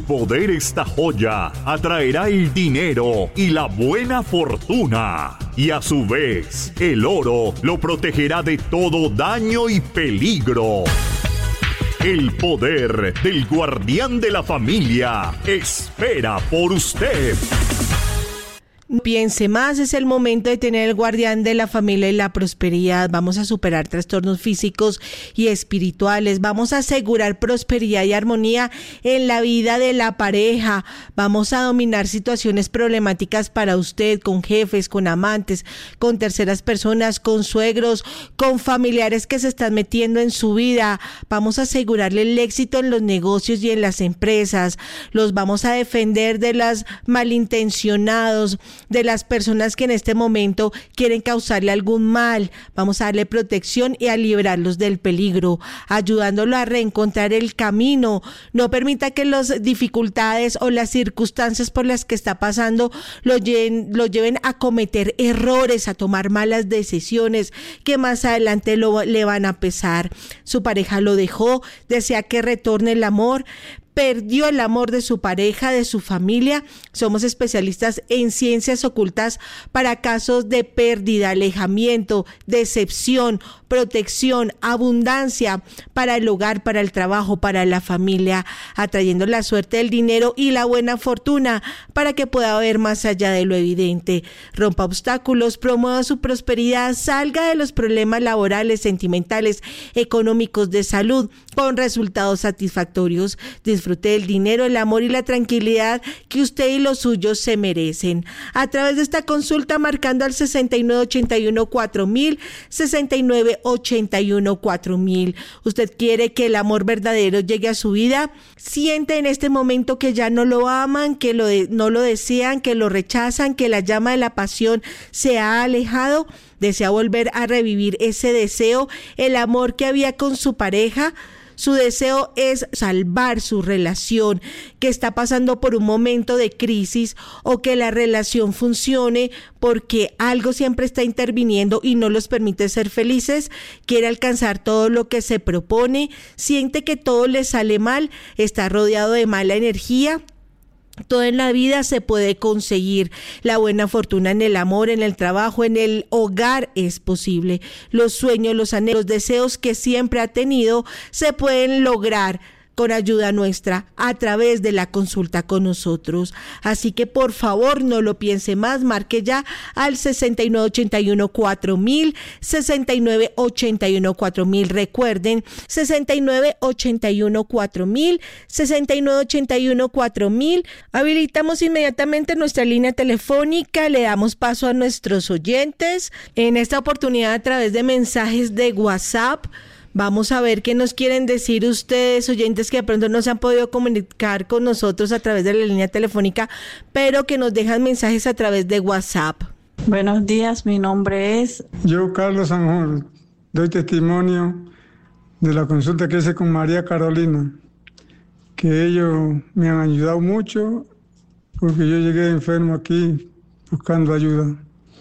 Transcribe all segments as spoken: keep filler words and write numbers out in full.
poder esta joya atraerá el dinero y la buena fortuna. Y a su vez, el oro lo protegerá de todo daño y peligro. El poder del guardián de la familia espera por usted. Piense más, es el momento de tener el guardián de la familia y la prosperidad. Vamos a superar trastornos físicos y espirituales. Vamos a asegurar prosperidad y armonía en la vida de la pareja. Vamos a dominar situaciones problemáticas para usted, con jefes, con amantes, con terceras personas, con suegros, con familiares que se están metiendo en su vida. Vamos a asegurarle el éxito en los negocios y en las empresas. Los vamos a defender de los malintencionados, de las personas que en este momento quieren causarle algún mal. Vamos a darle protección y a librarlos del peligro, ayudándolo a reencontrar el camino. No permita que las dificultades o las circunstancias por las que está pasando lo lleven, lo lleven a cometer errores, a tomar malas decisiones que más adelante lo, le van a pesar. Su pareja lo dejó, desea que retorne el amor, perdió el amor de su pareja, de su familia. Somos especialistas en ciencias ocultas para casos de pérdida, alejamiento, decepción, protección, abundancia para el hogar, para el trabajo, para la familia, atrayendo la suerte del dinero y la buena fortuna para que pueda ver más allá de lo evidente. Rompa obstáculos, promueva su prosperidad, salga de los problemas laborales, sentimentales, económicos, de salud, con resultados satisfactorios. Disfrute del dinero, el amor y la tranquilidad que usted y los suyos se merecen. A través de esta consulta, marcando al sesenta y nueve ochenta y uno cuatro mil, sesenta y nueve ochenta y uno cuatro mil. ¿Usted quiere que el amor verdadero llegue a su vida? ¿Siente en este momento que ya no lo aman, que lo de, no lo desean, que lo rechazan, que la llama de la pasión se ha alejado? ¿Desea volver a revivir ese deseo, el amor que había con su pareja? Su deseo es salvar su relación, que está pasando por un momento de crisis, o que la relación funcione porque algo siempre está interviniendo y no los permite ser felices. Quiere alcanzar todo lo que se propone, siente que todo le sale mal, está rodeado de mala energía. Todo en la vida se puede conseguir. La buena fortuna en el amor, en el trabajo, en el hogar es posible. Los sueños, los anhelos, los deseos que siempre ha tenido se pueden lograr con ayuda nuestra a través de la consulta con nosotros. Así que por favor no lo piense más, marque ya al sesenta y nueve ochenta y uno cuatro mil, sesenta y nueve ochenta y uno cuatro mil. Recuerden, sesenta y nueve ochenta y uno cuatro mil, sesenta y nueve ochenta y uno cuatro mil. Habilitamos inmediatamente nuestra línea telefónica, le damos paso a nuestros oyentes. En esta oportunidad, a través de mensajes de WhatsApp, vamos a ver qué nos quieren decir ustedes, oyentes que de pronto no se han podido comunicar con nosotros a través de la línea telefónica, pero que nos dejan mensajes a través de WhatsApp. Buenos días, mi nombre es... Yo, Carlos Sanjur, doy testimonio de la consulta que hice con María Carolina, que ellos me han ayudado mucho porque yo llegué enfermo aquí buscando ayuda.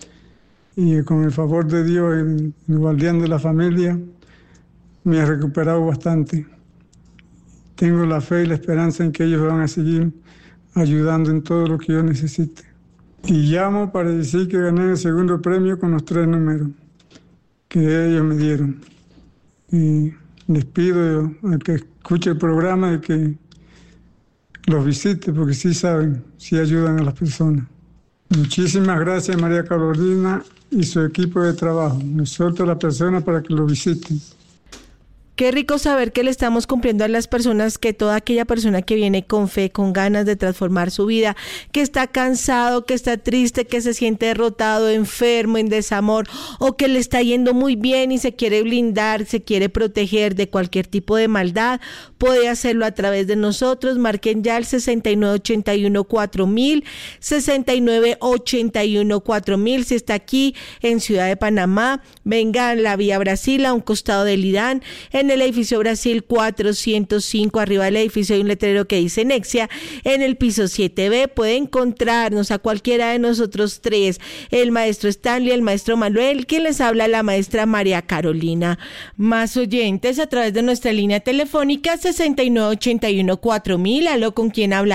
Y con el favor de Dios, el, el guardián de la familia, me ha recuperado bastante. Tengo la fe y la esperanza en que ellos van a seguir ayudando en todo lo que yo necesite. Y llamo para decir que gané el segundo premio con los tres números que ellos me dieron. Y les pido al que escuche el programa de que los visite, porque sí saben, sí ayudan a las personas. Muchísimas gracias, María Carolina y su equipo de trabajo. Me suelto a las personas para que lo visiten. Qué rico saber que le estamos cumpliendo a las personas, que toda aquella persona que viene con fe, con ganas de transformar su vida, que está cansado, que está triste, que se siente derrotado, enfermo, en desamor, o que le está yendo muy bien y se quiere blindar, se quiere proteger de cualquier tipo de maldad, puede hacerlo a través de nosotros. Marquen ya el sesenta y nueve ochenta y uno cuatro mil, sesenta y nueve ochenta y uno cuatro mil. Si está aquí en Ciudad de Panamá, venga a la Vía Brasil, a un costado del IDAN, en el edificio Brasil cuatrocientos cinco, arriba del edificio hay un letrero que dice Nexia, en el piso siete B. Puede encontrarnos a cualquiera de nosotros tres, el maestro Stanley, el maestro Manuel, quien les habla, la maestra María Carolina. Más oyentes a través de nuestra línea telefónica sesenta y nueve ochenta y uno cuatro mil. Aló, ¿con quién habla?